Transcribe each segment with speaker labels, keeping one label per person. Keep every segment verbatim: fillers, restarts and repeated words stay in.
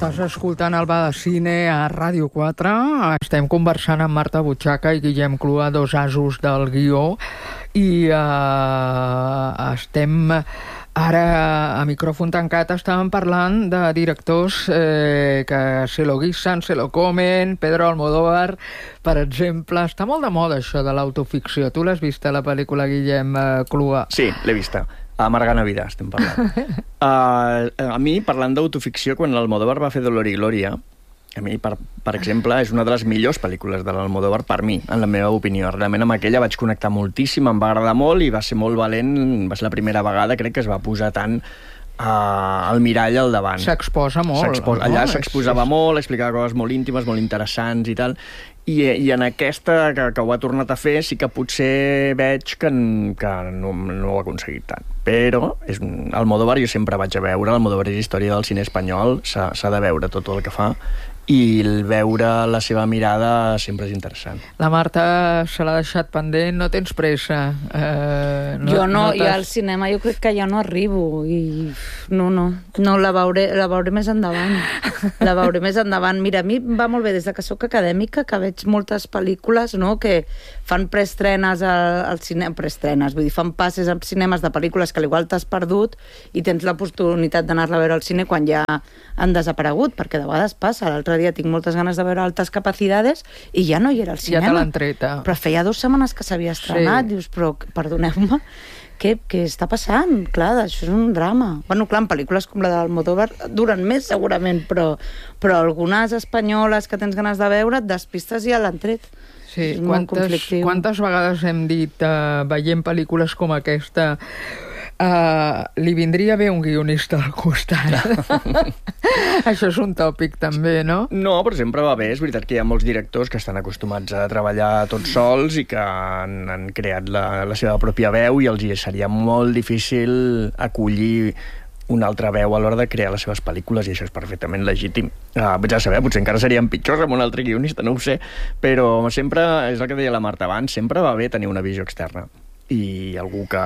Speaker 1: Estàs escoltant el Ba de Cine a Ràdio quatre. Estem conversant amb Marta Butxaca i Guillem Clua, dos asos del guió, i uh, estem ara a micròfon tancat. Estàvem parlant de directors eh, que se lo guisen, se lo comen. Pedro Almodóvar, per exemple. Està molt de moda això de l'autoficció. Tu l'has vista, la pel·lícula, Guillem uh, Clua?
Speaker 2: Sí, l'he vista. Amarga Vida, estem parlant. Uh, a mi, parlant d'autoficció, quan l'Almodóvar va fer Dolor i Glòria, a mi, per, per exemple, és una de les millors pel·lícules de l'Almodóvar per mi, en la meva opinió. Realment amb aquella vaig connectar moltíssim, em va agradar molt i va ser molt valent. Va ser la primera vegada, crec, que es va posar tant uh, al mirall al davant.
Speaker 1: S'exposa molt.
Speaker 2: S'exposa, allà no? s'exposava és... molt, explicava coses molt íntimes, molt interessants i tal. I, i en aquesta, que, que ho ha tornat a fer, sí que potser veig que, que no, no ho ha aconseguit tant. Però és, Almodóvar jo sempre vaig a veure, Almodóvar és història del cine espanyol, s'ha de veure tot el que fa, i el veure la seva mirada sempre és interessant.
Speaker 1: La Marta se l'ha deixat pendent, no tens pressa? Eh,
Speaker 3: no, jo no, no jo al cinema jo crec que ja no arribo, i no, no, no la veuré, la veuré més endavant. La veuré més endavant. Mira, a mi va molt bé des de que soc acadèmica, que veig moltes pel·lícules, no?, que fan preestrenes al, al cinema, preestrenes, vull dir, fan passes als cinemes de pel·lícules que al igual t'has perdut i tens l'oportunitat d'anar-la a veure al cine quan ja han desaparegut, perquè de vegades passa. L'altre dia tinc moltes ganes de veure Altas Capacidades i ja no hi era al cinema.
Speaker 1: Ja te l'han treta.
Speaker 3: Però feia dues setmanes que s'havia estrenat. Sí. Dius, però perdoneu-me, què, què està passant? Clar, això és un drama. Bueno, clar, en pel·lícules com la d'Almodóvar duren més segurament, però, però algunes espanyoles que tens ganes de veure et despistes i ja l'han tret.
Speaker 1: Sí, quantes, quantes vegades hem dit, uh, veient pel·lícules com aquesta, Uh, li vindria bé un guionista al costat. Això és un tòpic també, no?
Speaker 2: No, però sempre va bé. És veritat que hi ha molts directors que estan acostumats a treballar tots sols i que han, han creat la, la seva pròpia veu, i els seria molt difícil acollir una altra veu a l'hora de crear les seves pel·lícules, i això és perfectament legítim. Uh, ja saber, potser encara serien pitjors amb un altre guionista, no ho sé, però sempre, és el que deia la Marta abans, sempre va bé tenir una visió externa i algú que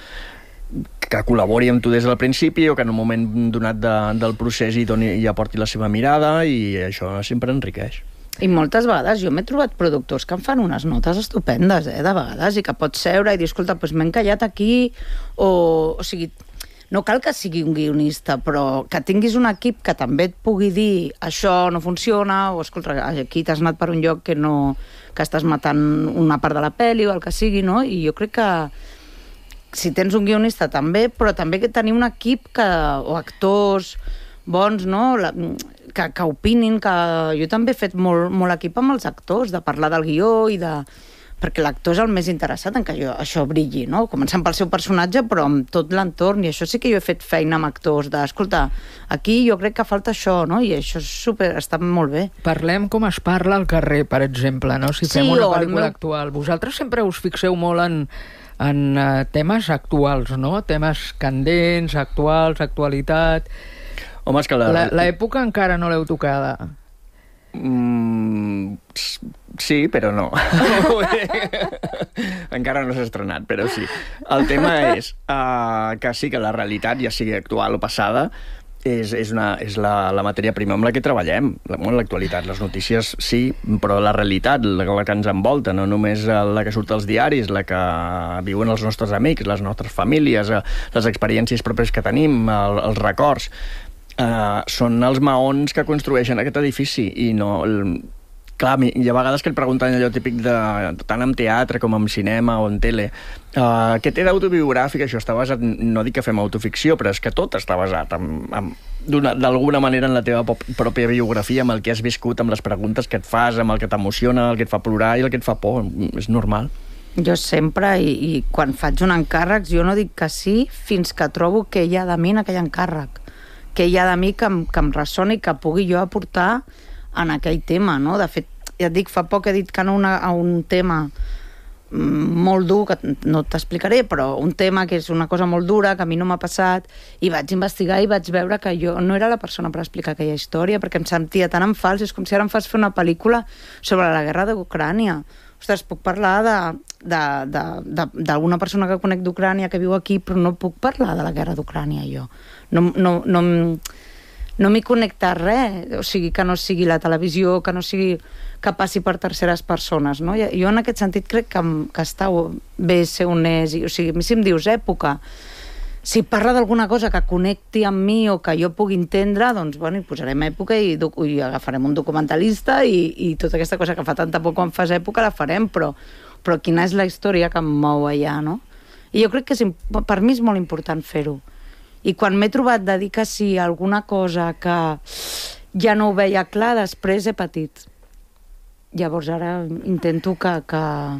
Speaker 2: que col·labori amb tu des del principi, o que en un moment donat de, del procés hi, doni, hi aporti la seva mirada, i això sempre enriqueix.
Speaker 3: I moltes vegades jo m'he trobat productors que em fan unes notes estupendes, eh, de vegades, i que pots seure i dir, escolta, doncs m'he encallat aquí, o, o sigui, no cal que sigui un guionista, però que tinguis un equip que també et pugui dir això no funciona, o escolta, aquí t'has anat per un lloc que no, que estàs matant una part de la pel·li o el que sigui, no? I jo crec que si tens un guionista també, però també que tenir un equip que, o actors bons, no?, la, que, que opinin, que jo també he fet molt, molt equip amb els actors, de parlar del guió i de... perquè l'actor és el més interessat en que jo, això brilli, no?, començant pel seu personatge, però amb tot l'entorn, i això sí que jo he fet feina amb actors, de, escolta, aquí jo crec que falta això, no?, i això és super, està molt bé.
Speaker 1: Parlem com es parla al carrer, per exemple, no?, si fem
Speaker 3: sí,
Speaker 1: una pel·lícula
Speaker 3: meu...
Speaker 1: actual. Vosaltres sempre us fixeu molt en en uh, temes actuals, no? Temes candents, actuals, actualitat...
Speaker 2: Home, és que la...
Speaker 1: L'època encara no l'heu tocada.
Speaker 2: Mm, sí, però no. Encara no s'ha estrenat, però sí. El tema és uh, que sí que la realitat, ja sigui actual o passada, és, és, una, és la, la matèria prima amb la que treballem, en l'actualitat. Les notícies sí, però la realitat, la, la que ens envolta, no només la que surt als diaris, la que viuen els nostres amics, les nostres famílies, les experiències pròpies que tenim, el, els records, eh, són els maons que construeixen aquest edifici, i no... El, clar, hi ha vegades que et pregunten allò típic de, tant en teatre com en cinema o en tele, uh, què té d'autobiogràfic això? Està basat, no dic que fem autoficció, però és que tot està basat d'alguna manera en la teva pròpia biografia, amb el que has viscut, amb les preguntes que et fas, amb el que t'emociona, el que et fa plorar i el que et fa por. És normal.
Speaker 3: Jo sempre, i, i quan faig un encàrrec, jo no dic que sí fins que trobo que hi ha de mi en aquell encàrrec, que hi ha de mi que em, que em ressoni, que pugui jo aportar en aquell tema, no? De fet, ja et dic, fa poc he dit que no una, a un tema molt dur, que no t'explicaré, però un tema que és una cosa molt dura, que a mi no m'ha passat, i vaig investigar i vaig veure que jo no era la persona per explicar aquella història, perquè em sentia tan en fals, és com si ara em fas fer una pel·lícula sobre la guerra d'Ucrània. Ostres, puc parlar d'alguna persona que conec d'Ucrània que viu aquí, però no puc parlar de la guerra d'Ucrània, jo. No, no, no, no m'hi connecta res, o sigui, que no sigui la televisió, que no sigui que passi per terceres persones, no? Jo en aquest sentit crec que, que està bé ser honest, o sigui, a mi si em dius època, si parla d'alguna cosa que connecti amb mi o que jo pugui entendre, doncs, bueno, hi posarem època i, i agafarem un documentalista i, i tota aquesta cosa que fa tanta por quan fas època la farem, però, però quina és la història que em mou allà, no? I jo crec que és, per mi és molt important fer-ho. I quan m'he trobat de dir que sí a alguna cosa que ja no ho veia clar, després he patit. Llavors ara intento que, que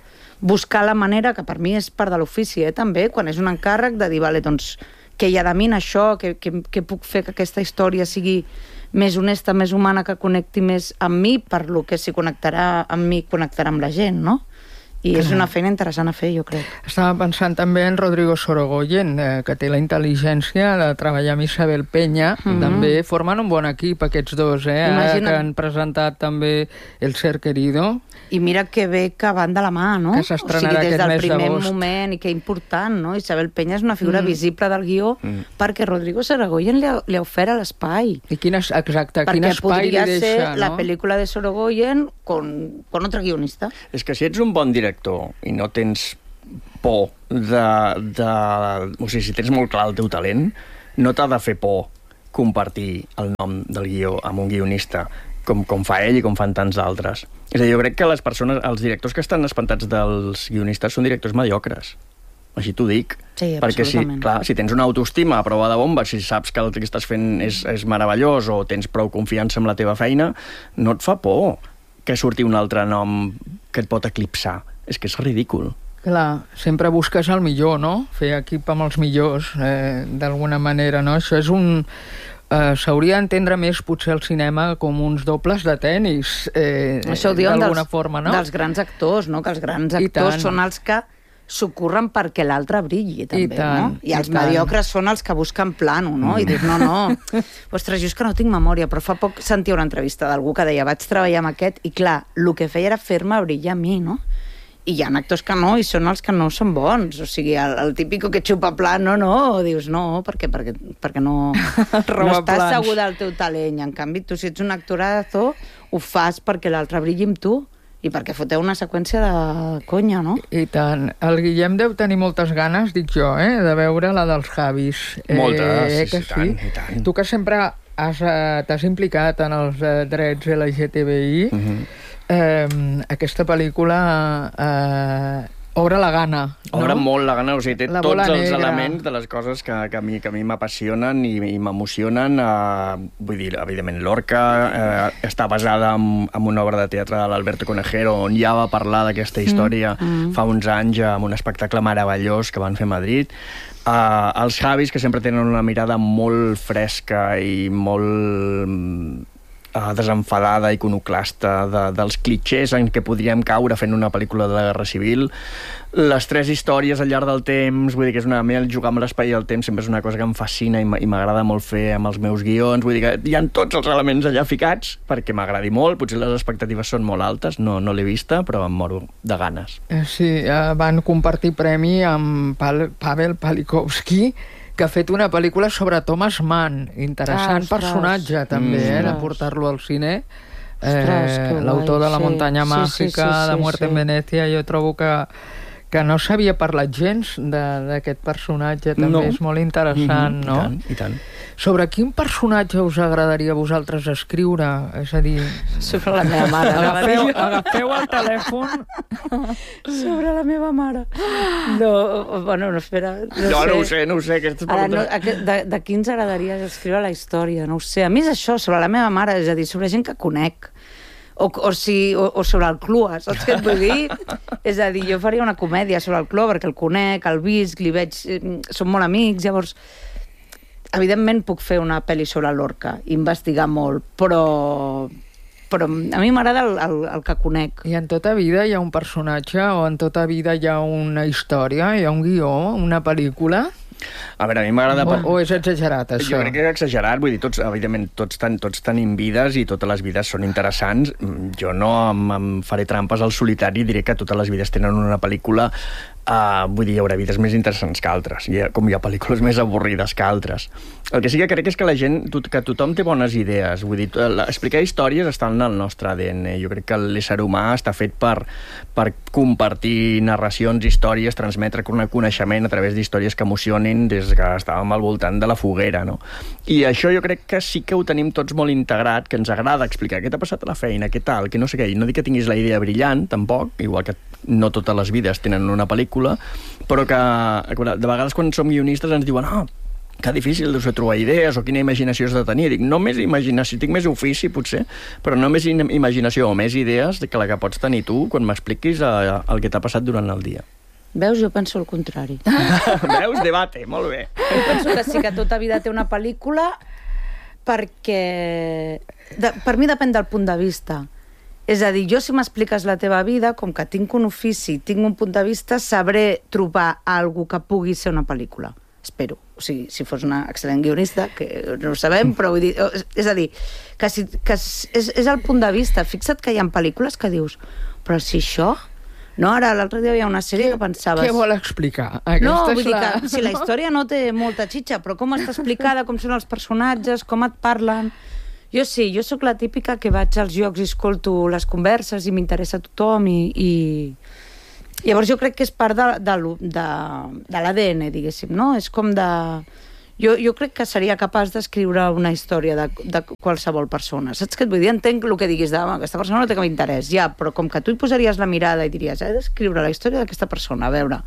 Speaker 3: buscar la manera, que per mi és part de l'ofici, eh, també, quan és un encàrrec, de dir, vale, doncs, què hi ha de mi en això, què, què, què puc fer que aquesta història sigui més honesta, més humana, que connecti més amb mi, per lo que si connectarà amb mi, connectarà amb la gent, no? I és una feina interessant a fer, jo crec.
Speaker 1: Estava pensant també en Rodrigo Sorogoyen, eh, que té la intel·ligència de treballar amb Isabel Peña. Mm-hmm. També formen un bon equip, aquests dos, eh? Imagina't. Que han presentat també El ser querido.
Speaker 3: I mira que bé que van de la mà, no?
Speaker 1: Que s'estrenarà aquest mes d'agost. O sigui, des del primer moment, i que important, no? Isabel Peña és una figura mm. visible del guió mm. perquè Rodrigo Sorogoyen li ha, li ha ofert l'espai. I quin és, exacte, quin espai li deixa, no?
Speaker 3: Perquè podria ser la pel·lícula de Sorogoyen con, con otro guionista.
Speaker 2: És que si ets un bon director i no tens por de, de... O sigui, si tens molt clar el teu talent, no t'ha de fer por compartir el nom del guió amb un guionista, com, com fa ell i com fan tants d'altres. És a dir, jo crec que les persones, els directors que estan espantats dels guionistes són directors mediocres. Així t'ho dic.
Speaker 3: Sí,
Speaker 2: perquè si, clar, si tens una autoestima a prova de bomba, si saps que el que estàs fent és, és meravellós o tens prou confiança en la teva feina, no et fa por que surti un altre nom que et pot eclipsar. És que és ridícul.
Speaker 1: Clar, sempre busques el millor, no? Fer equip amb els millors, eh, d'alguna manera, no? Això és un... Eh, s'hauria d'entendre més, potser, el cinema com uns dobles de tennis, eh, d'alguna forma, no?
Speaker 3: Dels grans actors, no? Que els grans actors són els que s'ocorren perquè l'altre brilli, també, I tant, no? I els i mediocres tant. Són els que busquen plano, no? Mm. I dius, no, no, ostres, jo és que no tinc memòria, però fa poc sentia una entrevista d'algú que deia, vaig treballar amb aquest, i clar, el que feia era fer-me brillar a mi, no? I hi ha actors que no, i són els que no són bons. O sigui, el, el típico que xupa plano, no, o dius, no, perquè, perquè, perquè no, no estàs segur del teu talent. En canvi, tu, si ets un actorazo, ho fas perquè l'altre brilli amb tu i perquè foteu una seqüència de conya, no?
Speaker 1: I tant. El Guillem deu tenir moltes ganes, dic jo, eh, de veure la dels Javis.
Speaker 2: Moltes,
Speaker 1: eh,
Speaker 2: sí, sí, tant, i tant.
Speaker 1: Tu que sempre has, eh, t'has implicat en els eh, drets L G T B I, mm-hmm. Eh, aquesta pel·lícula eh, obre la gana, no?
Speaker 2: Obre molt la gana, o sigui, té la tots els negra. Elements de les coses que, que a mi, que a mi m'apassionen i, i m'emocionen. Eh, vull dir, evidentment, Lorca eh, està basada en, en una obra de teatre de l'Alberto Conejero, on ja va parlar d'aquesta història mm, mm. fa uns anys amb un espectacle meravellós que van fer a Madrid. Uh, els Javis, que sempre tenen una mirada molt fresca i molt... Uh, desenfadada, iconoclasta, de, dels clitxers en què podríem caure fent una pel·lícula de la Guerra Civil. Les tres històries al llarg del temps, vull dir que és una... El jugar amb l'espai i el temps sempre és una cosa que em fascina i m'agrada molt fer amb els meus guions. Vull dir que hi ha tots els elements allà ficats perquè m'agradi molt. Potser les expectatives són molt altes, no, no l'he vista, però em moro de ganes.
Speaker 1: Sí, uh, van compartir premi amb Pavel Pawlikowski, que ha fet una pel·lícula sobre Thomas Mann. Interessant ah, personatge, també, mm. eh, de portar-lo al cine. Eh, L'autor de La sí. muntanya màgica, sí, sí, sí, de Muerte sí. en Venècia, jo trobo que, que no s'havia parlat gens d'aquest personatge, també no. És molt interessant, mm-hmm. no?
Speaker 2: I tant, i tant.
Speaker 1: Sobre quin personatge us agradaria a vosaltres escriure? És a dir...
Speaker 3: Sobre la meva mare.
Speaker 1: Agafeu, agafeu el telèfon.
Speaker 3: Sobre la meva mare. No, bueno, no, espera.
Speaker 2: No, no, sé. no ho sé, no ho sé.
Speaker 3: Ara, no, de, de qui ens agradaria escriure la història? No ho sé. A mi és això, sobre la meva mare, és a dir, sobre gent que conec. O, o, si, o, o sobre el Clua, saps què et vull dir? És a dir, jo faria una comèdia sobre el Clua perquè el conec, el visc, li veig... Som molt amics, llavors... Evidentment puc fer una pel·li sobre Lorca, investigar molt, però, però a mi m'agrada el, el, el que conec.
Speaker 1: I en tota vida hi ha un personatge, o en tota vida hi ha una història, hi ha un guió, una pel·lícula?
Speaker 2: A veure, a mi m'agrada...
Speaker 1: O, o és exagerat, això?
Speaker 2: Jo crec que és exagerat, vull dir, tots, evidentment, tots, ten, tots tenim vides i totes les vides són interessants. Jo no em, em faré trampes al solitari i diré que totes les vides tenen una pel·lícula Uh, vull dir, hi haurà vides més interessants que altres, hi ha, com hi ha pel·lícules més avorrides que altres. El que sí que crec és que la gent, tot, que tothom té bones idees, vull dir, la, explicar històries està en el nostre A D N. Jo crec que l'ésser humà està fet per, per compartir narracions, històries, transmetre coneixement a través d'històries que emocionin des que estàvem al voltant de la foguera, no? I això jo crec que sí que ho tenim tots molt integrat, que ens agrada explicar què t'ha passat a la feina, què tal, que no sé què, i no dic que tinguis la idea brillant, tampoc, igual que no totes les vides tenen una pel·lícula, però que de vegades quan som guionistes ens diuen ah, que difícil deu ser trobar idees o quina imaginació has de tenir. Dic, no més imaginació, tinc més ofici potser, però no més imaginació o més idees que la que pots tenir tu quan m'expliquis el que t'ha passat durant el dia.
Speaker 3: Veus? Jo penso el contrari.
Speaker 2: Veus? Debate, molt bé.
Speaker 3: Jo penso que sí que tota vida té una pel·lícula perquè... De, per mi depèn del punt de vista. És a dir, jo si m'expliques la teva vida, com que tinc un ofici, tinc un punt de vista, sabré trobar algú que pugui ser una pel·lícula. Espero. O sigui, si fos una excel·lent guionista, que no ho sabem, però vull dir... És a dir, que, si, que és, és el punt de vista. Fixa't que hi ha pel·lícules que dius, però si això... No, ara l'altre dia hi ha una sèrie que, que pensaves...
Speaker 1: Què vol explicar? Aquesta
Speaker 3: no, vull dir
Speaker 1: la...
Speaker 3: que si la història no té molta xitxa, però com està explicada, com són els personatges, com et parlen... Jo sí, jo sóc la típica que vaig als llocs i escolto les converses i m'interessa tothom i, i... Llavors jo crec que és part de, de, de, de l'A D N, diguéssim, no? És com de... Jo, jo crec que seria capaç d'escriure una història de, de qualsevol persona. Saps què et vull dir? Entenc el que diguis de aquesta persona no té cap interès, ja, però com que tu hi posaries la mirada i diries he d'escriure la història d'aquesta persona, a veure...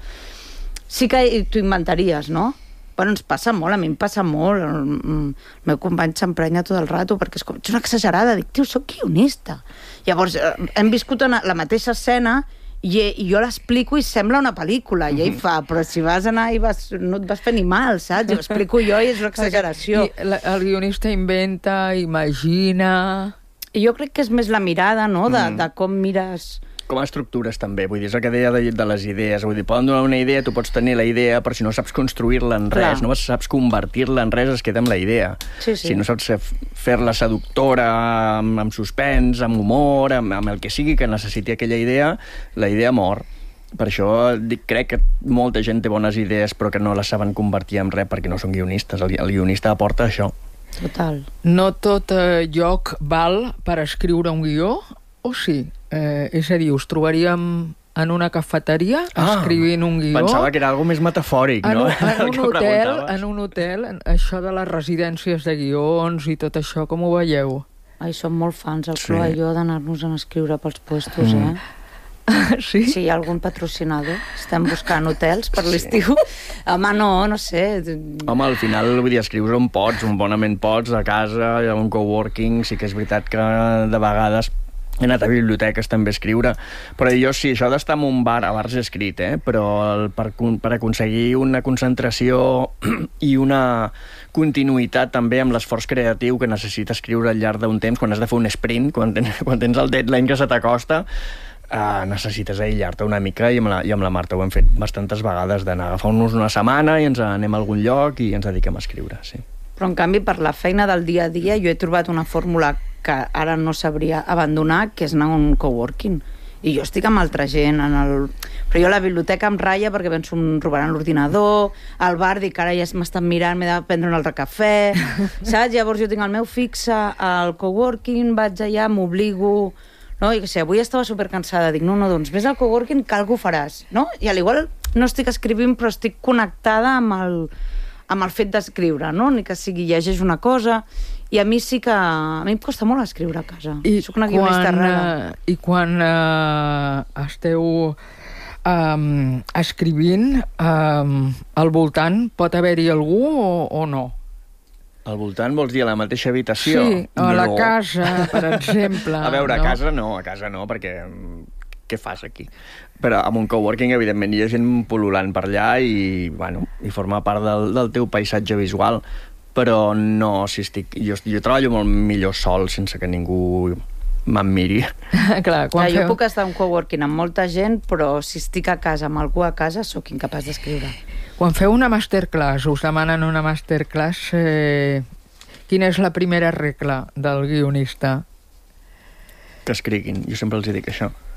Speaker 3: Sí que t'ho inventaries, no? Bueno, ens passa molt, a mi em passa molt. El meu company s'emprenya tot el rato perquè és com, ets una exagerada. Dic, tio, soc guionista. Llavors, hem viscut una, la mateixa escena i, i jo l'explico i sembla una pel·lícula. I ell fa, però si vas anar i vas, no et vas fer ni mal, saps? Jo l'explico jo i és una exageració.
Speaker 1: I la, el guionista inventa, imagina...
Speaker 3: I jo crec que és més la mirada, no?, de, mm. de com mires...
Speaker 2: Com a estructures, també. Vull dir, és el que deia de, de les idees. Vull dir, poden donar una idea, tu pots tenir la idea, però si no saps construir-la en res, Clar. no saps convertir-la en res, es queda amb la idea.
Speaker 3: Sí, sí.
Speaker 2: Si no saps fer-la seductora, amb, amb suspens, amb humor, amb, amb el que sigui que necessiti aquella idea, la idea mor. Per això dic, crec que molta gent té bones idees, però que no les saben convertir en res perquè no són guionistes. El, el guionista aporta això.
Speaker 3: Total.
Speaker 1: No tot eh, lloc val per escriure un guió, o sí? Eh, és a dir, us trobaríem en una cafeteria ah, escrivint un guió?
Speaker 2: Pensava que era algo més metafòric,
Speaker 1: en
Speaker 2: no?
Speaker 1: Un, en, un hotel, en un hotel, això de les residències de guions i tot això, com ho veieu?
Speaker 3: Ai, som molt fans, el Cloa i jo, d'anar-nos a escriure pels puestos, mm. eh?
Speaker 1: Sí?
Speaker 3: Si hi ha algun patrocinador, estem buscant hotels per l'estiu. Home, no, no sé.
Speaker 2: Home, al final, vull dir, escrius on pots, on bonament pots, a casa, a un coworking, sí que és veritat que de vegades he anat a biblioteques també a escriure, però jo sí, això d'estar en un bar, a bars he escrit, eh? Però el, per, per aconseguir una concentració i una continuïtat també amb l'esforç creatiu que necessites escriure al llarg d'un temps, quan has de fer un sprint, quan tens, quan tens el deadline que se t'acosta, Uh, necessites aïllar-te una mica i amb, la, i amb la Marta ho hem fet bastantes vegades d'anar a agafar-nos una setmana i ens anem a algun lloc i ens dediquem a escriure, sí.
Speaker 3: Però en canvi per la feina del dia a dia jo he trobat una fórmula que ara no sabria abandonar, que és anar a un coworking. I jo estic amb altra gent en el... però jo a la biblioteca em ratlla perquè penso em robaran l'ordinador, al bar dic ara ja m'estan mirant, m'he de prendre un altre cafè, saps? Llavors jo tinc el meu fixe al coworking, vaig allà, m'obligo... No? I que sé, avui estava supercansada, dic, no, no, doncs vés al coworking que algú faràs, no? I a l'igual no estic escrivint, però estic connectada amb el, amb el fet d'escriure, no? Ni que sigui llegeix una cosa, i a mi sí que... A mi em costa molt escriure a casa.
Speaker 1: I
Speaker 3: soc una guionista rara.
Speaker 1: I quan uh, esteu um, escrivint, um, al voltant pot haver-hi algú o, o no?
Speaker 2: Al voltant vols dir a la mateixa habitació?
Speaker 1: Sí, a la
Speaker 2: no.
Speaker 1: casa, per exemple.
Speaker 2: A veure,
Speaker 1: no?
Speaker 2: a casa no, a casa no, perquè què fas aquí? Però amb un coworking, evidentment, hi ha gent pol·lulant per allà i, bueno, i forma part del, del teu paisatge visual. Però no, si estic... Jo, jo treballo molt millor sol, sense que ningú m'admiri.
Speaker 1: Clar, quan
Speaker 3: Clar,
Speaker 1: feu...
Speaker 3: Jo puc estar a un coworking amb molta gent, però si estic a casa amb algú a casa, sóc incapaç d'escriure.
Speaker 1: Quan feu una masterclass, us demanen una masterclass, eh, quina és la primera regla del guionista?
Speaker 2: Que escriguin, jo sempre els dic això.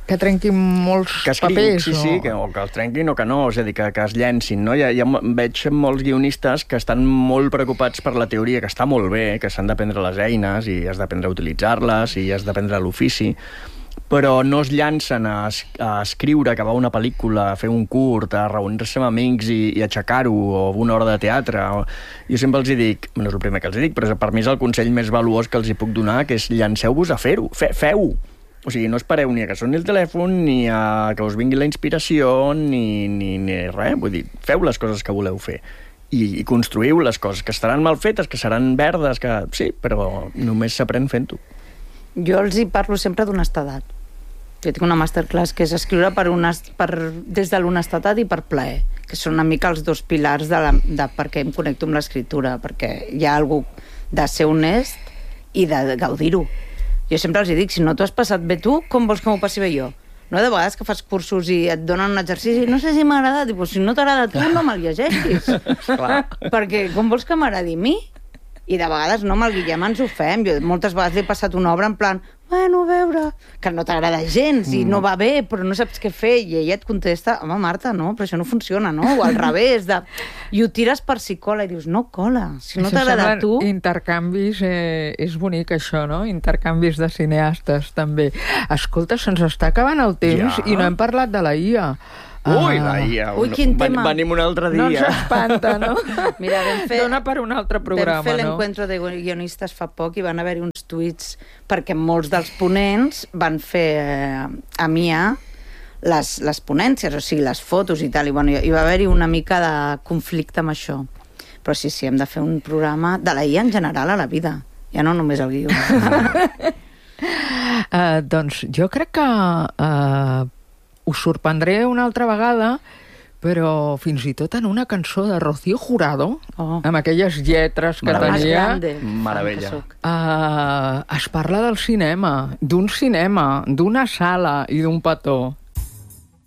Speaker 1: Que trenquin molts
Speaker 2: que escriguin,
Speaker 1: papers.
Speaker 2: sí, sí, que, o que els trenquin o que no, és a dir, que, que es llencin. No? Hi ha, hi ha, veig molts guionistes que estan molt preocupats per la teoria, que està molt bé, que s'han d'aprendre les eines i has d'aprendre a utilitzar-les i has d'aprendre l'ofici, però no es llancen a, a escriure, a acabar una pel·lícula, a fer un curt, a reunir-se amb amics i, i aixecar-ho, o una hora de teatre. O... Jo sempre els hi dic, no és el primer que els hi dic, però per mi és el consell més valuós que els hi puc donar, que és llanceu-vos a fer-ho, Fe, feu-ho. O sigui, no espereu ni a que soni el telèfon, ni a que us vingui la inspiració, ni, ni, ni res. Vull dir, feu les coses que voleu fer. I, i construïu les coses, que estaran mal fetes, que seran verdes, que sí, però només s'aprèn fent-ho.
Speaker 3: Jo els hi parlo sempre d'honestedat. Jo tinc una masterclass que és escriure per honest, per, des de l'honestedat i per plaer, que són una mica els dos pilars de, la, de per què em connecto amb l'escriptura, perquè hi ha algú de ser honest i de gaudir-ho. Jo sempre els dic, si no t'ho has passat bé tu, com vols que m'ho passi bé jo? No, de vegades que fas cursos i et donen un exercici, no sé si m'ha agradat, i, si no t'agrada a tu, no me'l llegeixis. Perquè com vols que m'agradi a mi? I de vegades no, amb el Guillem ens ho fem. Jo moltes vegades li he passat una obra en plan, bueno, a veure, que no t'agrada gens i no va bé, però no saps què fer, i ella et contesta, home, Marta, no, però això no funciona, no? O al revés, de... i ho tires per si cola, i dius, no cola, si no t'agrada a tu...
Speaker 1: Intercanvis, eh, és bonic això, no? Intercanvis de cineastes, també. Escolta, se'ns està acabant el temps
Speaker 2: ja.
Speaker 1: I no hem parlat de la I A.
Speaker 2: Ui, la I A.
Speaker 3: Ui, quin tema.
Speaker 2: Venim un altre dia.
Speaker 1: No ens espanta, no?
Speaker 3: Mira, vam fer...
Speaker 1: Dona per un altre programa, no?
Speaker 3: Vam fer l'encuentro de guionistes fa poc i van haver-hi uns tuits perquè molts dels ponents van fer eh, a M I A les, les ponències, o sigui, les fotos i tal, i bueno, hi va haver-hi una mica de conflicte amb això. Però sí, sí, hem de fer un programa de la I A en general a la vida, ja no només el guió.
Speaker 1: uh, doncs jo crec que... Uh, us sorprendré una altra vegada, però fins i tot en una cançó de Rocío Jurado, oh. amb aquelles lletres que
Speaker 2: Meravella.
Speaker 1: tenia...
Speaker 2: Meravella.
Speaker 1: Uh, es parla del cinema, d'un cinema, d'una sala i d'un petó.